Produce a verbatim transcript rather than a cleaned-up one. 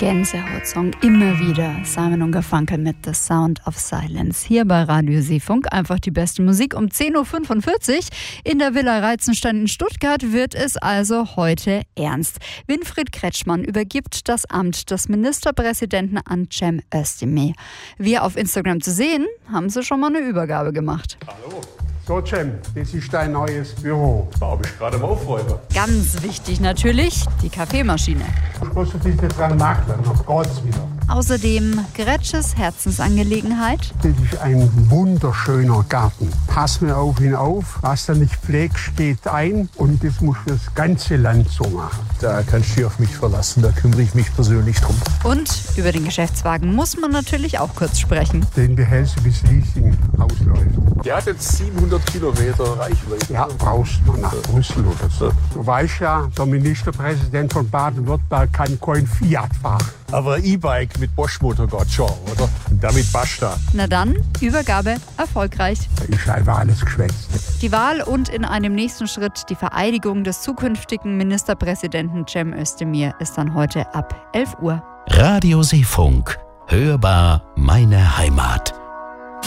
Gänsehaut-Song immer wieder. Simon und Garfunkel mit The Sound of Silence. Hier bei Radio Seefunk einfach die beste Musik um zehn Uhr fünfundvierzig. In der Villa Reizenstein in Stuttgart wird es also heute ernst. Winfried Kretschmann übergibt das Amt des Ministerpräsidenten an Cem Özdemir. Wir auf Instagram zu sehen, haben sie schon mal eine Übergabe gemacht. Hallo. So, Cem, das ist dein neues Büro. Da habe ich gerade mal Aufräumen. Ganz wichtig natürlich, die Kaffeemaschine. Musst du dich nicht dran machen, dann geht's wieder. Außerdem Gretsches Herzensangelegenheit. Das ist ein wunderschöner Garten. Pass mir auf ihn auf. Was du nicht pflegst, geht ein. Und das muss das ganze Land so machen. Da kannst du dich auf mich verlassen, da kümmere ich mich persönlich drum. Und über den Geschäftswagen muss man natürlich auch kurz sprechen. Den behältst du bis Leasing ausläuft. Der hat jetzt siebenhundert Kilometer Reichweite. Ja, brauchst du nach Brüssel oder so. Du weißt ja, der Ministerpräsident von Baden-Württemberg kann kein Fiat fahren. Aber E-Bike mit Bosch-Motor geht schon, oder? Und damit basta. Na dann, Übergabe erfolgreich. Da ist einfach alles geschwätzt. Die Wahl und in einem nächsten Schritt die Vereidigung des zukünftigen Ministerpräsidenten Cem Özdemir ist dann heute ab elf Uhr. Radio Seefunk. Hörbar meine Heimat.